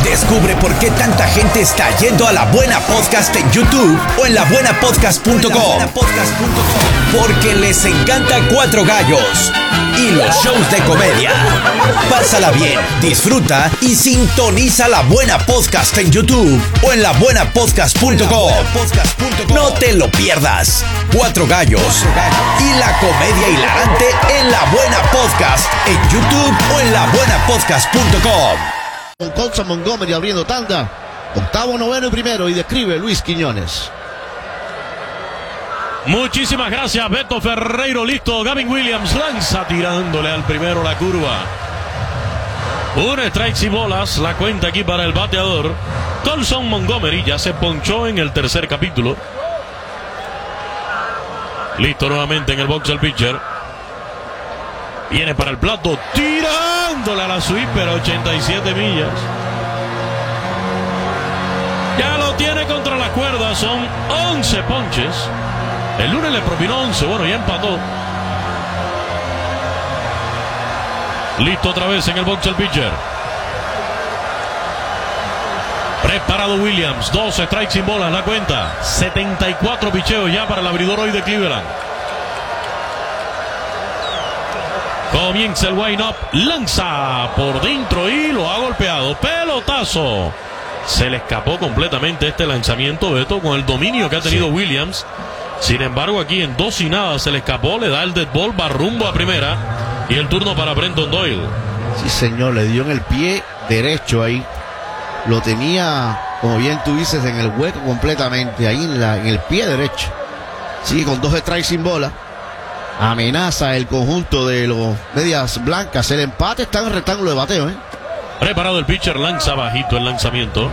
Descubre por qué tanta gente está yendo a La Buena Podcast en YouTube o en labuenapodcast.com. Porque les encanta Cuatro Gallos y los shows de comedia. Pásala bien, disfruta y sintoniza La Buena Podcast en YouTube o en labuenapodcast.com. No te lo pierdas. Cuatro Gallos y la comedia hilarante en La Buena Podcast en YouTube o en labuenapodcast.com. Con Colson Montgomery abriendo tanda. Octavo, noveno y primero. Y describe Luis Quiñones. Muchísimas gracias, Beto Ferreiro. Listo, Gavin Williams lanza tirándole al primero la curva. Un strikes y bolas. La cuenta aquí para el bateador. Colson Montgomery ya se ponchó en el tercer capítulo. Listo nuevamente en el box el pitcher. Viene para el plato, tirándole a la sweeper a 87 millas. Ya lo tiene contra la cuerda, son 11 ponches. El lunes le propinó 11, bueno, ya empató. Listo otra vez en el box el pitcher. Preparado Williams, 2 strikes sin bolas, la cuenta. 74 picheos ya para el abridor hoy de Cleveland. Comienza el wind-up, lanza por dentro y lo ha golpeado. Pelotazo. Se le escapó completamente este lanzamiento, Beto, con el dominio que ha tenido Williams. Sin embargo, aquí en 2 y nada se le escapó, le da el dead ball, va rumbo a primera. Y el turno para Brenton Doyle. Sí, señor, le dio en el pie derecho ahí. Lo tenía, como bien tú dices, en el hueco completamente, ahí en el pie derecho. Sigue con 2 strikes sin bola. Amenaza el conjunto de los medias blancas. El empate está en el rectángulo de bateo, Preparado el pitcher, lanza bajito el lanzamiento.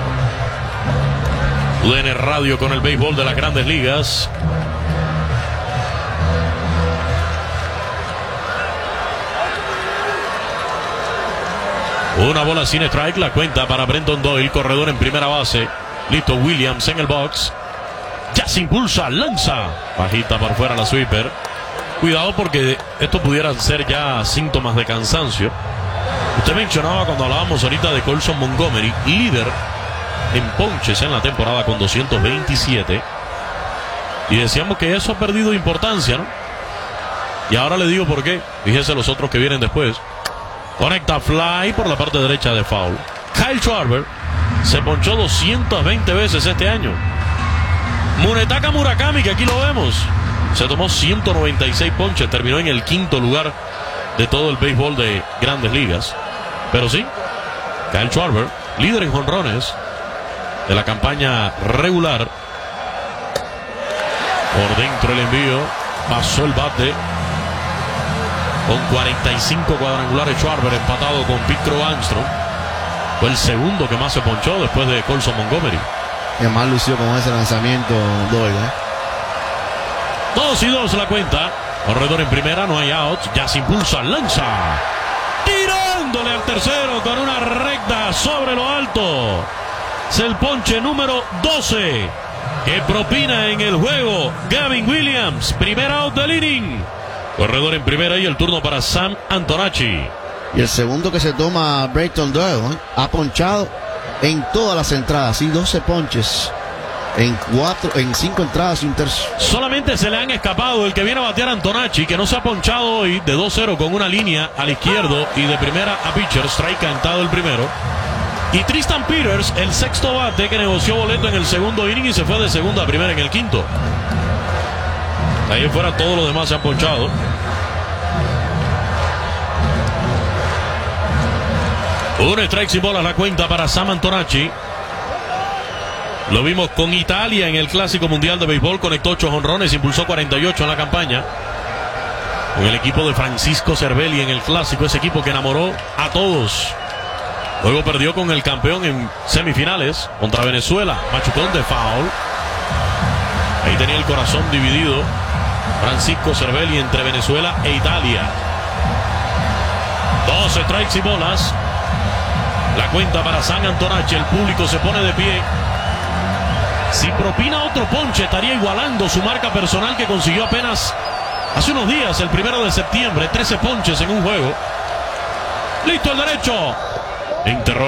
UDN Radio con el béisbol de las Grandes Ligas. Una bola sin strike, la cuenta para Brenton Doyle, corredor en primera base. Listo Williams en el box. Ya se impulsa, lanza. Bajita por fuera la sweeper. Cuidado porque esto pudiera ser ya síntomas de cansancio. Usted mencionaba cuando hablábamos ahorita de Colson Montgomery, líder en ponches en la temporada con 227. Y decíamos que eso ha perdido importancia, ¿no? Y ahora le digo por qué. Fíjese los otros que vienen después. Conecta fly por la parte derecha de foul. Kyle Schwarber se ponchó 220 veces este año. Munetaka Murakami, que aquí lo vemos, se tomó 196 ponches, terminó en el 5º lugar de todo el béisbol de Grandes Ligas. Pero sí, Kyle Schwarber, líder en jonrones de la campaña regular. Por dentro el envío, pasó el bate con 45 cuadrangulares. Schwarber empatado con Pete Crow Armstrong. Fue el segundo que más se ponchó después de Colson Montgomery. Que más lució con ese lanzamiento Doyle, 2-2 la cuenta. Corredor en primera, no hay outs. Ya se impulsa, lanza. Tirándole al tercero con una recta sobre lo alto. Es el ponche número 12 que propina en el juego Gavin Williams. Primer out del inning. Corredor en primera y el turno para Sam Antonacci. Y el segundo que se toma Brenton Doyle, ha ponchado en todas las entradas, y 12 ponches en 5 entradas y un tercio. Solamente se le han escapado el que viene a batear Antonacci, que no se ha ponchado hoy, de 2-0 con una línea al izquierdo y de primera a pitcher, strike cantado el primero. Y Tristan Peters, el sexto bate que negoció boleto en el segundo inning y se fue de segunda a primera en el quinto. Ahí fuera todos los demás se han ponchado. Un strike sin bola la cuenta para Sam Antonacci. Lo vimos con Italia en el Clásico Mundial de Béisbol. Conectó 8 jonrones, impulsó 48 en la campaña. Con el equipo de Francisco Cervelli en el Clásico. Ese equipo que enamoró a todos. Luego perdió con el campeón en semifinales contra Venezuela. Machucón de foul. Ahí tenía el corazón dividido Francisco Cervelli entre Venezuela e Italia. 2 strikes y bolas. La cuenta para Sam Antonacci. El público se pone de pie. Si propina otro ponche, estaría igualando su marca personal que consiguió apenas hace unos días, el 1 de septiembre. 13 ponches en un juego. Listo el derecho. Enterró